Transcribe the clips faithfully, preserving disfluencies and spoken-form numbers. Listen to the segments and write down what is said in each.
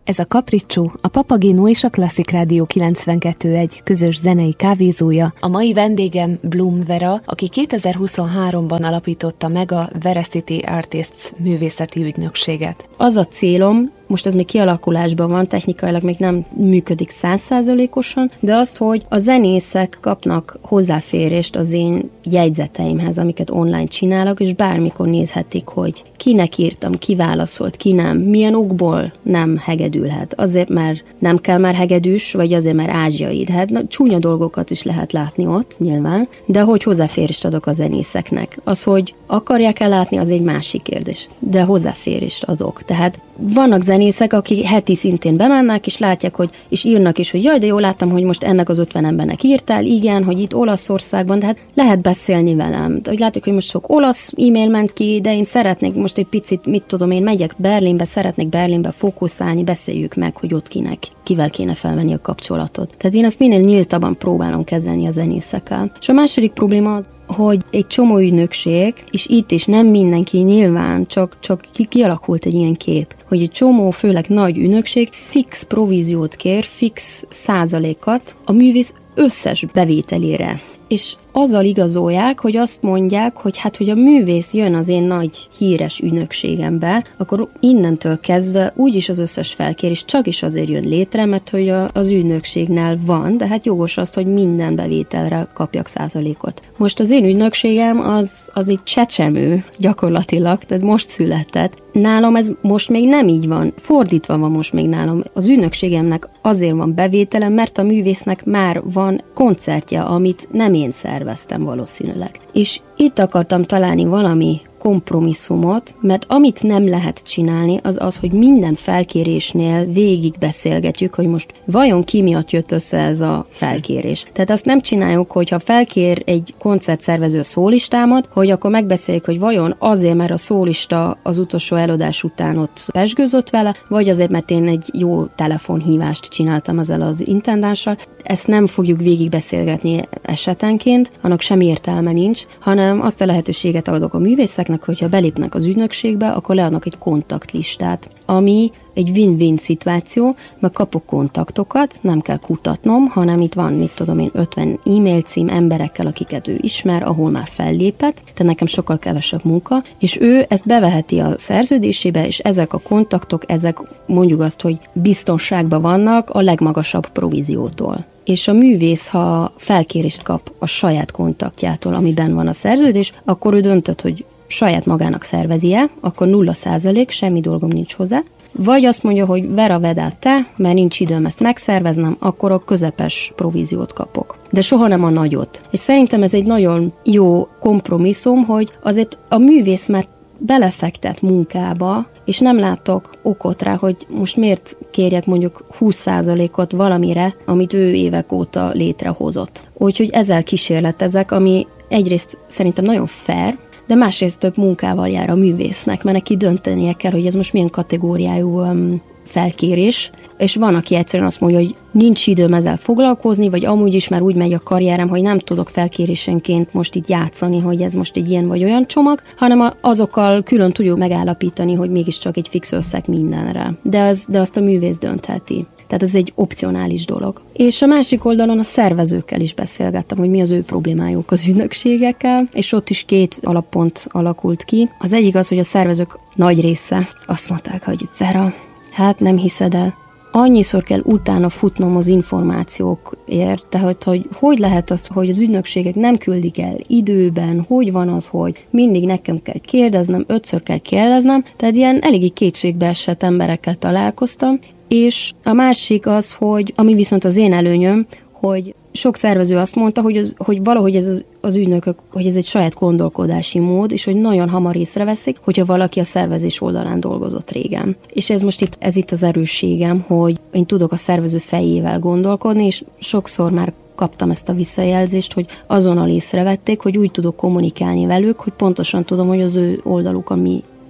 Ez a Capriccio, a Papageno és a Klasszik Rádió kilencvenkettő pont egy közös zenei kávézója. A mai vendégem Blum Vera, aki kétezer-huszonháromban alapította meg a Veracity Artists művészeti ügynökséget. Az a célom, most ez még kialakulásban van, technikailag még nem működik száz százalékosan, de azt, hogy a zenészek kapnak hozzáférést az én jegyzeteimhez, amiket online csinálok, és bármikor nézhetik, hogy kinek írtam, ki válaszolt, ki nem, milyen okból nem hegedülhet. Azért, mert nem kell már hegedűs, vagy azért, mert ázsiai. Hát na, csúnya dolgokat is lehet látni ott, nyilván, de hogy hozzáférést adok a zenészeknek. Az, hogy akarják-e látni, az egy másik kérdés, de hozzáférést adok. Tehát vannak zenészek, akik heti szintén bemennek, és látják, hogy, és írnak is, hogy jaj, de jól láttam, hogy most ennek az ötven embernek írtál, igen, hogy itt Olaszországban, de hát lehet beszélni velem. Hogy látjuk, hogy most sok olasz e-mail ment ki, de én szeretnék most egy picit, mit tudom, én megyek Berlinbe, szeretnék Berlinbe fókuszálni, beszéljük meg, hogy ott kinek, kivel kéne felvenni a kapcsolatot. Tehát én ezt minél nyíltabban próbálom kezelni a zenészekkel. És a második probléma az, hogy egy csomó ügynökség, és itt is nem mindenki nyilván, csak, csak kialakult egy ilyen kép, hogy egy csomó, főleg nagy ügynökség fix províziót kér, fix százalékat a művész összes bevételére. És azzal igazolják, hogy azt mondják, hogy hát, hogy a művész jön az én nagy híres ügynökségembe, akkor innentől kezdve úgyis az összes felkérés csak is azért jön létre, mert hogy a, az ügynökségnél van, de hát jogos azt, hogy minden bevételre kapjak százalékot. Most az én ügynökségem az, az egy csecsemő gyakorlatilag, tehát most született. Nálam ez most még nem így van, fordítva van most még nálam. Az ügynökségemnek azért van bevétele, mert a művésznek már van koncertje, amit nem én szerveztem valószínűleg. És itt akartam találni valami kompromisszumot, mert amit nem lehet csinálni, az az, hogy minden felkérésnél végig beszélgetjük, hogy most vajon ki miatt jött össze ez a felkérés. Tehát azt nem csináljuk, hogyha felkér egy koncertszervező szólistámat, hogy akkor megbeszéljük, hogy vajon azért, mert a szólista az utolsó előadás után ott pezsgőzött vele, vagy azért, mert én egy jó telefonhívást csináltam ezzel az intendánssal. Ezt nem fogjuk végig beszélgetni esetenként, annak semmi értelme nincs, hanem azt a lehetőséget adok a művészeknek, hogyha belépnek az ügynökségbe, akkor leadnak egy kontaktlistát, ami egy win-win szituáció, meg kapok kontaktokat, nem kell kutatnom, hanem itt van, mit tudom én, ötven e-mail cím emberekkel, akiket ő ismer, ahol már fellépett, tehát nekem sokkal kevesebb munka, és ő ezt beveheti a szerződésébe, és ezek a kontaktok, ezek mondjuk azt, hogy biztonságban vannak a legmagasabb províziótól. És a művész, ha felkérést kap a saját kontaktjától, amiben van a szerződés, akkor ő döntött, hogy saját magának szervezi-e, akkor nulla százalék, semmi dolgom nincs hozzá. Vagy azt mondja, hogy Vera, vedd át te, mert nincs időm ezt megszerveznem, akkor a közepes províziót kapok. De soha nem a nagyot. És szerintem ez egy nagyon jó kompromisszum, hogy azért a művész már belefektet munkába, és nem látok okot rá, hogy most miért kérjek mondjuk húsz százalékot valamire, amit ő évek óta létrehozott. Úgyhogy ezzel kísérletezek, ami egyrészt szerintem nagyon fair, de másrészt több munkával jár a művésznek, mert neki döntenie kell, hogy ez most milyen kategóriájú um, felkérés, és van, aki egyszerűen azt mondja, hogy nincs időm ezzel foglalkozni, vagy amúgy is már úgy megy a karrierem, hogy nem tudok felkérésenként most itt játszani, hogy ez most egy ilyen vagy olyan csomag, hanem azokkal külön tudjuk megállapítani, hogy mégiscsak egy fix összeg mindenre. De, az, de azt a művész döntheti. Tehát ez egy opcionális dolog. És a másik oldalon a szervezőkkel is beszélgettem, hogy mi az ő problémájuk az ügynökségekkel, és ott is két alappont alakult ki. Az egyik az, hogy a szervezők nagy része azt mondták, hogy Vera, hát nem hiszed el, annyiszor kell utána futnom az információkért, tehát hogy hogy lehet az, hogy az ügynökségek nem küldik el időben, hogy van az, hogy mindig nekem kell kérdeznem, ötször kell kérdeznem, tehát ilyen eléggé kétségbe esett emberekkel találkoztam, és a másik az, hogy ami viszont az én előnyöm, hogy sok szervező azt mondta, hogy, az, hogy valahogy ez az, az ügynökök, hogy ez egy saját gondolkodási mód, és hogy nagyon hamar észreveszik, hogyha valaki a szervezés oldalán dolgozott régen. És ez most itt, ez itt az erősségem, hogy én tudok a szervező fejével gondolkodni, és sokszor már kaptam ezt a visszajelzést, hogy azonnal észrevették, hogy úgy tudok kommunikálni velük, hogy pontosan tudom, hogy az ő oldalukon mi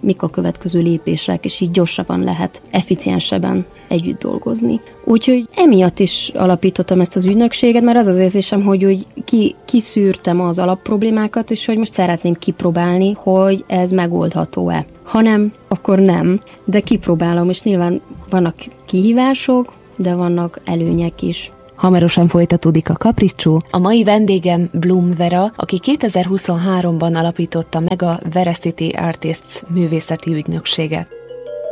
mik a következő lépések, és így gyorsabban lehet, efficiensebben együtt dolgozni. Úgyhogy emiatt is alapítottam ezt az ügynökséget, mert az az érzésem, hogy úgy ki, kiszűrtem az alapproblémákat, és hogy most szeretném kipróbálni, hogy ez megoldható-e. Ha nem, akkor nem, de kipróbálom, és nyilván vannak kihívások, de vannak előnyek is. Hamarosan folytatódik a Kapricsó. A mai vendégem Blum Vera, aki kétezer-huszonháromban alapította meg a Veracity Artists művészeti ügynökséget.